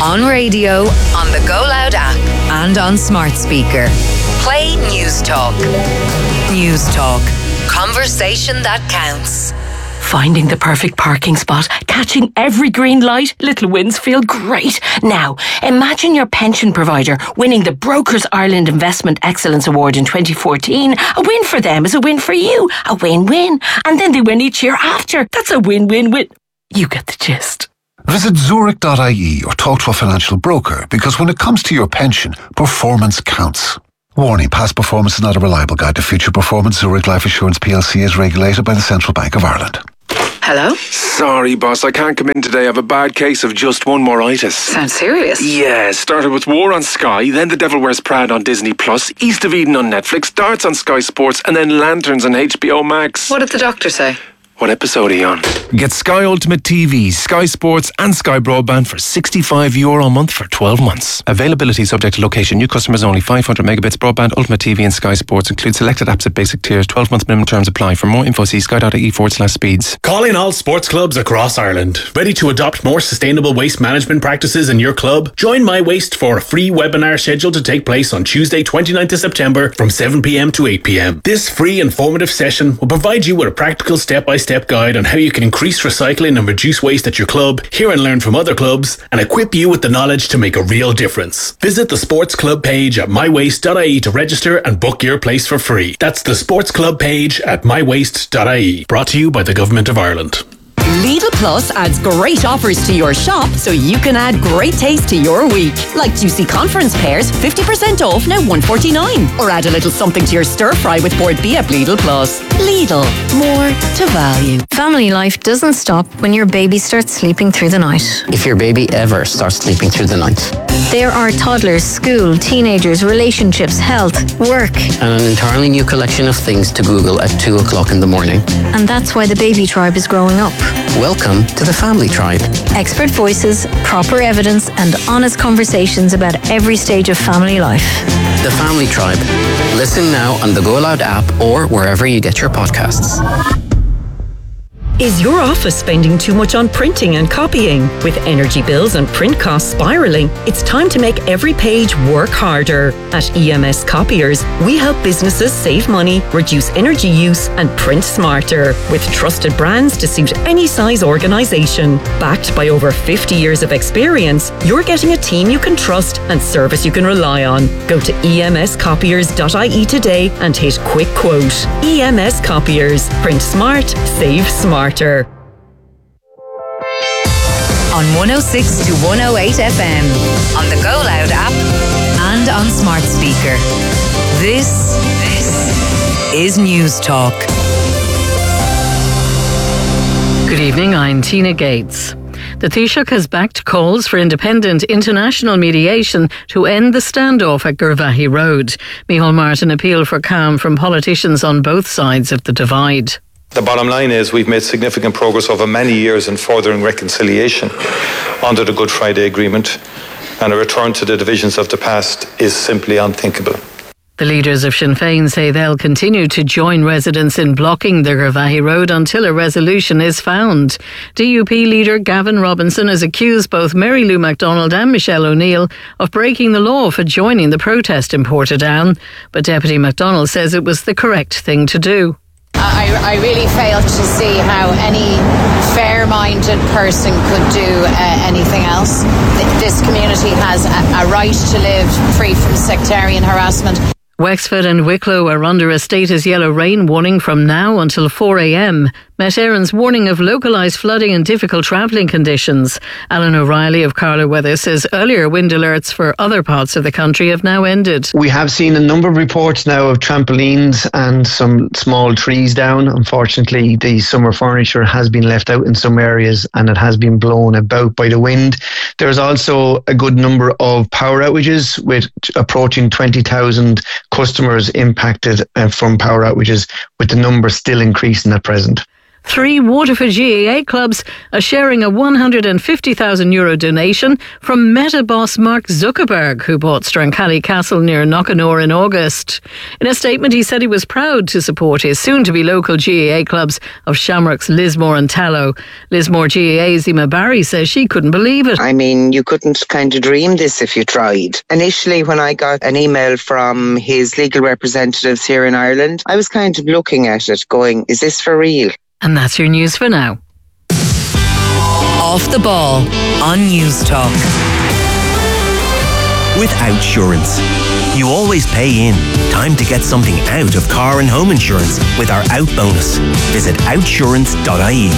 On radio, on the Go Loud app, and on smart speaker. Play News Talk. News Talk. Conversation that counts. Finding the perfect parking spot, catching every green light, little wins feel great. Now, imagine your pension provider winning the Brokers Ireland Investment Excellence Award in 2014. A win for them is a win for you. A win-win. And then they win each year after. That's a win-win-win. You get the gist. Visit Zurich.ie or talk to a financial broker, because when it comes to your pension, performance counts. Warning, past performance is not a reliable guide to future performance. Zurich Life Assurance PLC is regulated by the Central Bank of Ireland. Hello? Sorry, boss, I can't come in today. I have a bad case of just one moreitis. Sounds serious. Yeah, started with War on Sky, then The Devil Wears Prada on Disney+, East of Eden on Netflix, Darts on Sky Sports, and then Lanterns on HBO Max. What did the doctor say? What episode are you on? Get Sky Ultimate TV, Sky Sports and Sky Broadband for €65 a month for 12 months. Availability subject to location. New customers only. 500 megabits broadband, Ultimate TV and Sky Sports. Include selected apps at basic tiers. 12-month minimum terms apply. For more info, see sky.ie/speeds. Calling all sports clubs across Ireland. Ready to adopt more sustainable waste management practices in your club? Join My Waste for a free webinar scheduled to take place on Tuesday 29th of September from 7pm to 8pm. This free informative session will provide you with a practical step-by-step guide on how you can increase recycling and reduce waste at your club, hear and learn from other clubs, and equip you with the knowledge to make a real difference. Visit the Sports Club page at mywaste.ie to register and book your place for free. That's the Sports Club page at mywaste.ie. Brought to you by the Government of Ireland. Lidl Plus adds great offers to your shop so you can add great taste to your week. Like juicy conference pears, 50% off, now $1.49. Or add a little something to your stir fry with board B at Lidl Plus. Lidl, more to value. Family life doesn't stop when your baby starts sleeping through the night. If your baby ever starts sleeping through the night. There are toddlers, school, teenagers, relationships, health, work. And an entirely new collection of things to Google at 2 o'clock in the morning. And that's why the baby tribe is growing up. Welcome to the Family Tribe. Expert voices, proper evidence, and honest conversations about every stage of family life. The Family Tribe. Listen now on the Go Loud app or wherever you get your podcasts. Is your office spending too much on printing and copying? With energy bills and print costs spiralling, it's time to make every page work harder. At EMS Copiers, we help businesses save money, reduce energy use, and print smarter, with trusted brands to suit any size organisation. Backed by over 50 years of experience, you're getting a team you can trust and service you can rely on. Go to emscopiers.ie today and hit quick quote. EMS Copiers. Print smart, save smart. On 106 to 108 FM, on the Go Loud app, and on smart speaker. This is News Talk. Good evening, I'm Tina Gates. The Taoiseach has backed calls for independent international mediation to end the standoff at Gervahi Road. Micheál Martin appealed for calm from politicians on both sides of the divide. The bottom line is we've made significant progress over many years in furthering reconciliation under the Good Friday Agreement, and a return to the divisions of the past is simply unthinkable. The leaders of Sinn Féin say they'll continue to join residents in blocking the Gervahi Road until a resolution is found. DUP leader Gavin Robinson has accused both Mary Lou MacDonald and Michelle O'Neill of breaking the law for joining the protest in Portadown, but Deputy MacDonald says it was the correct thing to do. I really fail to see how any fair-minded person could do anything else. This community has a right to live free from sectarian harassment. Wexford and Wicklow are under a status yellow rain warning from now until 4 a.m. Met Éireann's warning of localised flooding and difficult travelling conditions. Alan O'Reilly of Carlow Weather says earlier wind alerts for other parts of the country have now ended. We have seen a number of reports now of trampolines and some small trees down. Unfortunately, the summer furniture has been left out in some areas and it has been blown about by the wind. There's also a good number of power outages, with approaching 20,000 customers impacted from power outages, with the number still increasing at present. 3 Waterford GAA clubs are sharing a €150,000 donation from Meta boss Mark Zuckerberg, who bought Strancally Castle near Knockanore in August. In a statement, he said he was proud to support his soon-to-be local GAA clubs of Shamrocks, Lismore and Tallow. Lismore GAA's Emma Barry says she couldn't believe it. I mean, you couldn't kind of dream this if you tried. Initially, when I got an email from his legal representatives here in Ireland, I was kind of looking at it going, is this for real? And that's your news for now. Off the Ball on News Talk. With Outsurance, you always pay in. Time to get something out of car and home insurance with our Out bonus. Visit outsurance.ie.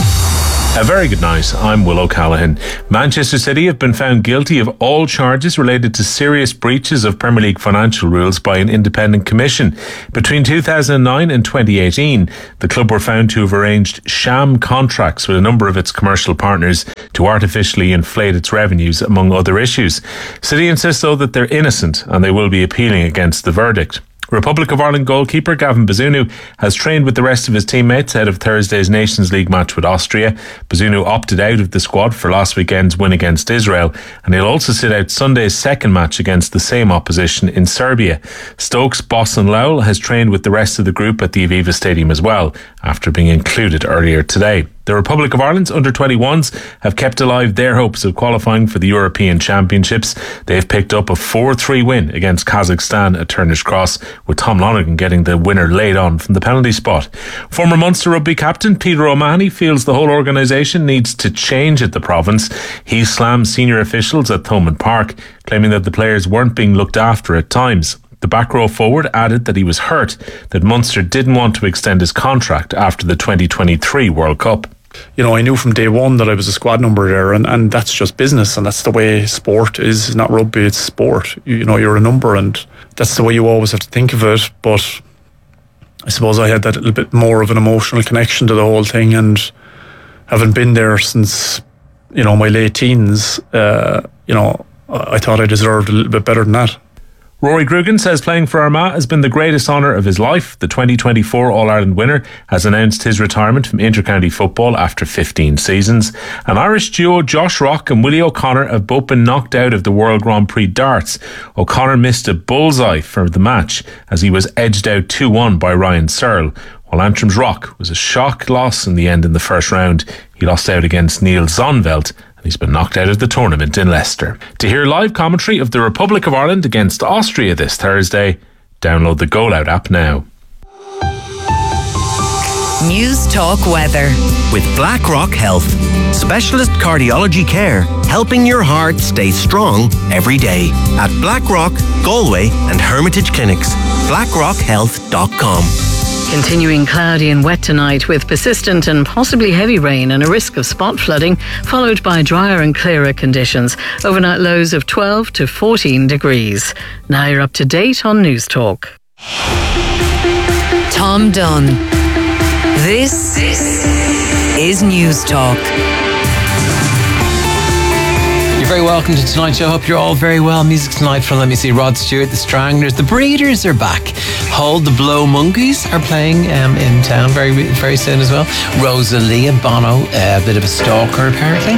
A very good night. I'm Will O'Callaghan. Manchester City have been found guilty of all charges related to serious breaches of Premier League financial rules by an independent commission. Between 2009 and 2018, the club were found to have arranged sham contracts with a number of its commercial partners to artificially inflate its revenues, among other issues. City insists, though, that they're innocent and they will be appealing against the verdict. Republic of Ireland goalkeeper Gavin Bazunu has trained with the rest of his teammates ahead of Thursday's Nations League match with Austria. Bazunu opted out of the squad for last weekend's win against Israel, and he'll also sit out Sunday's second match against the same opposition in Serbia. Stokes' Boston Lowell has trained with the rest of the group at the Aviva Stadium as well, after being included earlier today. The Republic of Ireland's under-21s have kept alive their hopes of qualifying for the European Championships. They've picked up a 4-3 win against Kazakhstan at Turner's Cross, with Tom Lonergan getting the winner laid on from the penalty spot. Former Munster rugby captain Peter O'Mahony feels the whole organisation needs to change at the province. He slammed senior officials at Thomond Park, claiming that the players weren't being looked after at times. The back row forward added that he was hurt that Munster didn't want to extend his contract after the 2023 World Cup. You know, I knew from day one that I was a squad number there, and that's just business, and that's the way sport is. It's not rugby, it's sport. You know, you're a number, and that's the way you always have to think of it. But I suppose I had that little bit more of an emotional connection to the whole thing, and having been there since, you know, my late teens, you know, I thought I deserved a little bit better than that. Rory Grugan says playing for Armagh has been the greatest honour of his life. The 2024 All-Ireland winner has announced his retirement from inter-county football after 15 seasons. An Irish duo, Josh Rock and Willie O'Connor, have both been knocked out of the World Grand Prix darts. O'Connor missed a bullseye for the match as he was edged out 2-1 by Ryan Searle, while Antrim's Rock was a shock loss in the end in the first round. He lost out against Neil Zonveld, and he's been knocked out of the tournament in Leicester. To hear live commentary of the Republic of Ireland against Austria this Thursday, download the Go Loud app now. News Talk weather. With BlackRock Health, specialist cardiology care, helping your heart stay strong every day. At BlackRock, Galway and Hermitage Clinics. BlackRockHealth.com. Continuing cloudy and wet tonight with persistent and possibly heavy rain and a risk of spot flooding, followed by drier and clearer conditions. Overnight lows of 12 to 14 degrees. Now you're up to date on News Talk. Tom Dunn. This is News Talk. You're very welcome to tonight's show. Hope you're all very well. Music tonight from, let me see, Rod Stewart, the Stranglers, the Breeders are back. Hold the Blow Monkeys are playing in town very, very soon as well. Rosalia, Bono, a bit of a stalker apparently.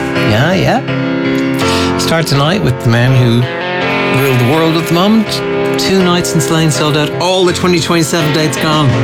Yeah. Start tonight with the men who rule the world at the moment. 2 nights in Slane sold out. All the 2027 dates gone.